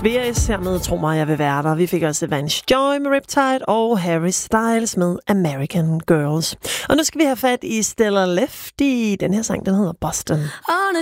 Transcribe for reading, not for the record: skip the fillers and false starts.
Sveris her med Tro mig, jeg vil være der. Vi fik også Vance Joy med Riptide og Harry Styles med American Girls. Og nu skal vi have fat i Stella Left i den her sang, den hedder Boston. On a